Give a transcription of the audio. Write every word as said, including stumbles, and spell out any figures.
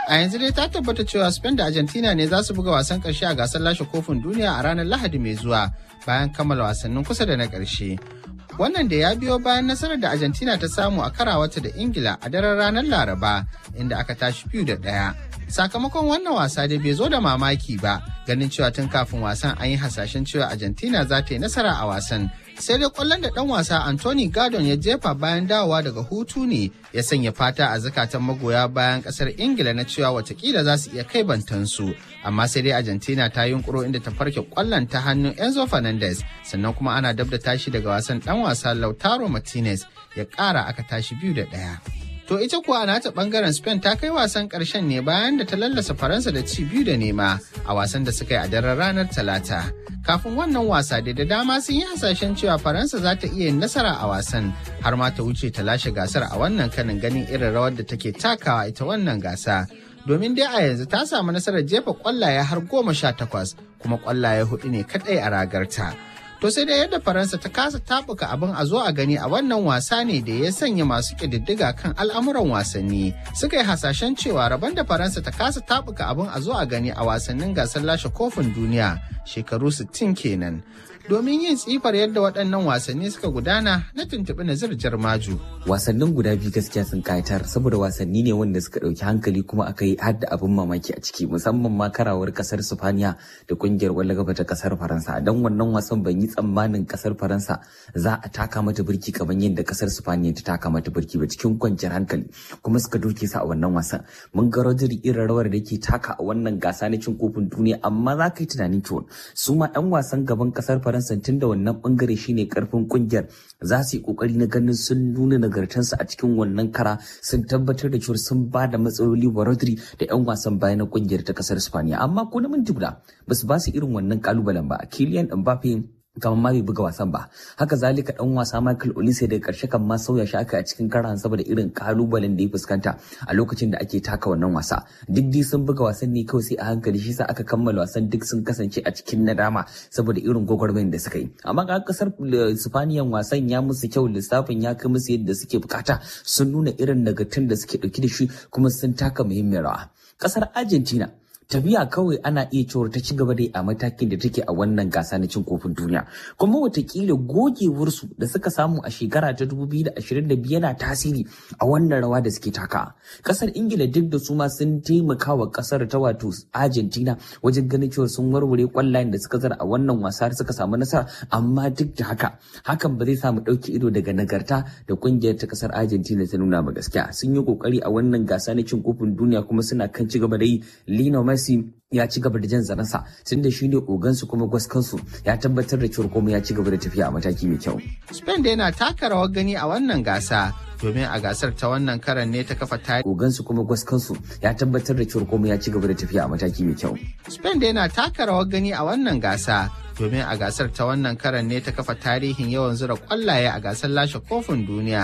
A yanzu dai ta tabbata cewa Spain da Argentina ne za su buga wasan ƙarshe a gasar lashe kofin duniya a ranar Lahadi mai zuwa bayan kammala wasannin kusa da na ƙarshe. Wannan da ya biyo bayan nasarar da Argentina ta samu a karawarta da Ingila a daren ranar Laraba inda aka tashi biyu da ɗaya. Sakamakon wannan wasa dai bai zo da mamaki ba, ganin cewa tun kafin wasan an yi hasashen cewa Argentina za ta yi nasara a wasan. Sai dai kwallon da ɗan wasa Anthony Gordon ya jefa bayan dawowa daga hutu ne ya sanya fata a zukatan magoya bayan ƙasar Ingila na cewa watakila za su iya kai bantansu. Amma sai dai Argentina ta yunkuro inda ta farke kwallon ta hannun Enzo Fernandez, sannan kuma ana dab da tashi daga wasan ɗan wasa Lautaro Martinez ya ƙara aka tashi biyu da ɗaya. To ita kuwa a nata bangaren Spain ta kai wasan ƙarshen ne bayan da ta lallasa Faransa da ci biyu da nema a wasan da suka yi a daren ranar Talata. Kafin wannan wasa dai da dama sun yi hasashen cewa Faransa za ta iya yin nasara a wasan har ma ta wuce ta lashe gasar a wannan kanin ganin irin rawar da take takawa ita wannan gasa. Domin dai a yanzu ta samu nasarar jefa kwallaye har goma sha takwas kuma kwallaye hudu ne kadai a ragarta. To sai dai yadda Faransa ta kasa tabuka abin a zo a gani a wannan wasa ne da ya sanya masu ƙididdiga kan al'amuran wasanni suka yi hasashen cewa rabon da Faransa ta kasa tabuka abin a zo a gani a wasannin gasar lashe kofin duniya shekaru sittin kenan. Domin yin tsifar yadda waɗannan wasanni suka gudana na tuntuɓi Nazir Jarmaju. Wasannin guda biyu gaskiya sun kayatar saboda wasanni ne wanda suka ɗauki hankali kuma aka yi har da abin mamaki a ciki, musamman ma karawar ƙasar Sifaniya da ƙungiyar ƙwallon kafa ta ƙasar Faransa. Don wannan wasan ban yi tsammanin ƙasar Faransa za a taka mata birki kamar yadda ƙasar Sifaniya ta taka mata birki ba cikin kwanciyar hankali kuma suka doke su a wannan wasan. Mun ga Rodri irin rawar da ke taka a wannan gasa na cin kofin duniya, amma za ka yi tunanin cewa su ma 'yan wasan gaban ƙasar Faransa tun da wannan bangare shine karfin kungiyar za su yi kokari na ganin sun nuna nagartansu a cikin wannan kara, sun tabbatar da cewa sun ba da matsaloli wa Rodri da 'yan wasan baya na kungiyar ta kasar Spaniya. Amma ko na minti guda ba su ba su irin wannan kalubalen ba. Kylian Mbappe kamar ma bai buga wasan ba, haka zalika dan wasa Michael Olise daga karshe kan ma sauya shi aka a cikin karan saboda irin kalubalen da ya fuskanta a lokacin da ake taka wannan wasa. Duk dai sun buga wasan ne kawai sai a hankali, shi sa aka kammala wasan duk sun kasance a cikin nadama saboda irin gwagwarmayar da suka yi. Amma ga kasar Sifaniyan wasan ya musu kyau, lissafin ya kai musu yadda suke bukata, sun nuna irin nagartun da suke dauki da shi kuma sun taka muhimmiyar rawa. Kasar Argentina tafiya kawai ana iya cewar ta ci gaba dai a matakin da take a wannan gasa na cin kofin duniya, kuma watakila gogewarsu da suka samu a shekara ta dubu biyu da ashirin da biyu yana tasiri a wannan rawa da suke taka. Kasar Ingila duk da su ma sun taimaka wa kasar ta wato Argentina wajen ganin cewa sun warware kwallayen da suka zara a wannan wasa suka samu nasara, amma duk da haka hakan ba zai samu ɗauki ido daga nagarta da kungiyar ta kasar Argentina ta nuna ba. Gaskiya sun yi kokari a wannan gasa na cin kofin duniya kuma suna kan ci gaba da yi. Lionel Messi ya ci gaba da jan zaransa tun da shi ne ogansu kuma gwaskansu, ya tabbatar da cewa kuma ya ci gaba da tafiya a mataki mai kyau. Spain da yana taka rawar gani a wannan gasa domin a gasar ta wannan karan ne ta kafa tarihi. Ogansu kuma gwaskansu ya tabbatar da cewa kuma ya ci gaba da tafiya a mataki mai kyau. Spain da yana taka rawar gani a wannan gasa domin a gasar ta wannan karan ne ta kafa tarihin yawan zura kwallaye a gasar lashe kofin duniya.